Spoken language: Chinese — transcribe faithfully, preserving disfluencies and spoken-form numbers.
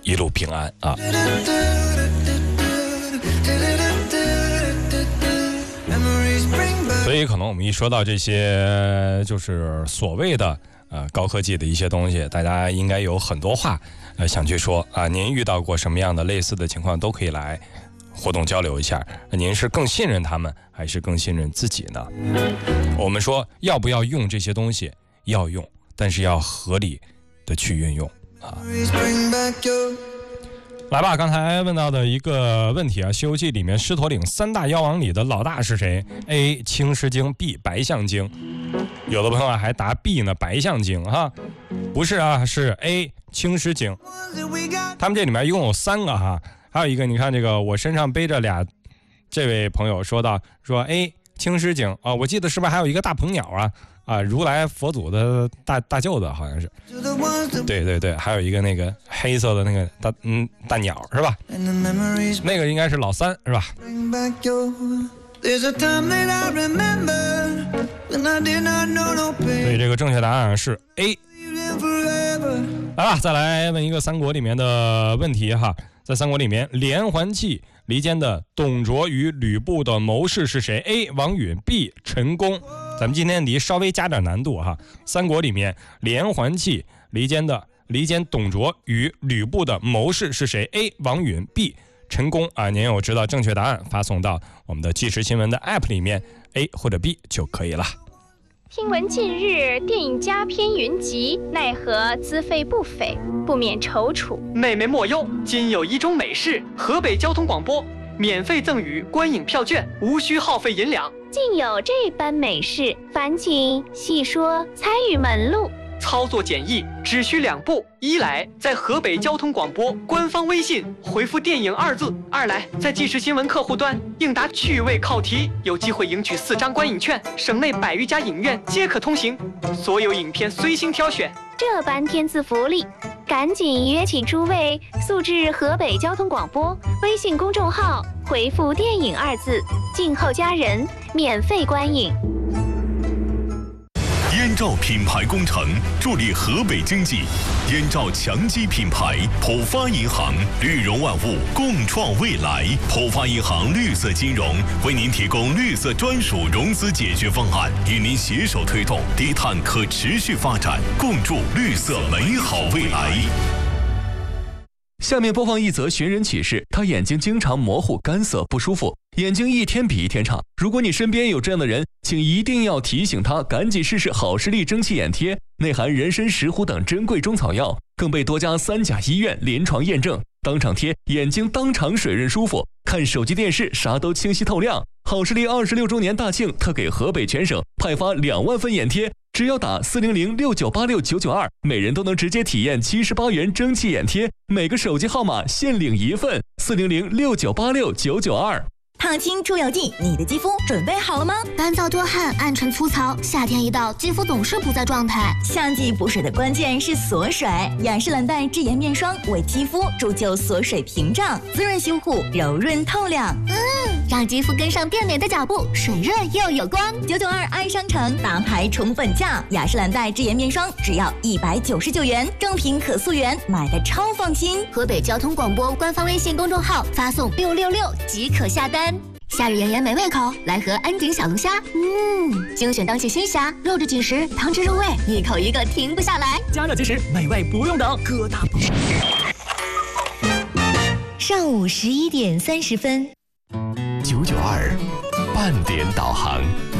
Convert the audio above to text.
一路平安啊。所以可能我们一说到这些就是所谓的呃高科技的一些东西，大家应该有很多话呃想去说啊。您遇到过什么样的类似的情况，都可以来互动交流一下。您是更信任他们，还是更信任自己呢？我们说要不要用这些东西，要用，但是要合理的去运用啊。来吧，刚才问到的一个问题啊，《西游记》里面狮驼岭三大妖王里的老大是谁 ？A. 青狮精 ，B. 白象精。有的朋友还答 B 呢，白象精哈，不是啊，是 A. 青狮精。他们这里面一共有三个哈，还有一个你看这个我身上背着俩，这位朋友说到说 A. 青狮精啊，我记得是不是还有一个大鹏鸟啊？啊，如来佛祖的大大舅子好像是，对对对，还有一个那个黑色的那个大嗯大鸟是吧？那个应该是老三是吧？所以这个正确答案是 A。来吧，再来问一个三国里面的问题哈，在三国里面，连环计离间的董卓与吕布的谋士是谁 ？A. 王允 B. 陈宫。咱们今天题稍微加点难度哈，三国里面连环计离间的离间董卓与吕布的谋士是谁 ？A. 王允 B. 陈宫啊，您有知道正确答案发送到我们的即时新闻的 App 里面 ，A 或者 B 就可以了。 听闻近日电影佳片云集，奈何资费不菲，不免踌躇。 妹妹莫忧，今有一种美事，河北交通广播免费赠予观影票券，无需耗费银两。 竟有这般美事，烦请细说参与门路。 操作简易，只需两步：一来在河北交通广播官方微信回复电影二字；二来在即时新闻客户端应答趣味考题，有机会赢取四张观影券，省内百余家影院皆可通行，所有影片随心挑选。 这般天赐福利，赶紧约请诸位速至河北交通广播微信公众号，回复电影二字，静候佳人，免费观影。 燕赵品牌工程助力河北经济，燕赵强基品牌，浦发银行，绿融万物，共创未来。浦发银行绿色金融为您提供绿色专属融资解决方案，与您携手推动低碳可持续发展，共筑绿色美好未来。 下面播放一则寻人启事，他眼睛经常模糊、干涩、不舒服，眼睛一天比一天差。如果你身边有这样的人，请一定要提醒他赶紧试试好视力蒸汽眼贴，内含人参、石斛等珍贵中草药，更被多家三甲医院临床验证，当场贴，眼睛当场水润舒服，看手机电视啥都清晰透亮。好视力二十六周年大庆特给河北全省派发两万份眼贴，只要打四零零六九八六九九二，每人都能直接体验七十八元蒸汽眼贴，每个手机号码限领一份，四零零六九八六九九二。 烫青出油剂，你的肌肤准备好了吗？ 干燥多汗，暗沉粗糙，夏天一到，肌肤总是不在状态。 夏季补水的关键是锁水，雅诗兰黛智颜面霜为肌肤铸就锁水屏障，滋润修护，柔润透亮。 嗯，让肌肤跟上变美的脚步，水润又有光。 九九二爱商城大牌宠粉价，雅诗兰黛智颜面霜只要一百九十九元，正品可溯源，买的超放心。 河北交通广播官方微信公众号发送六六六即可下单。夏日炎炎没胃口，来盒安井小龙虾。嗯，精选当季新虾，肉质紧实，汤汁入味，一口一个停不下来。 加热即食，美味不用等，各大。 上午十一点三十分， 九九二半点导航。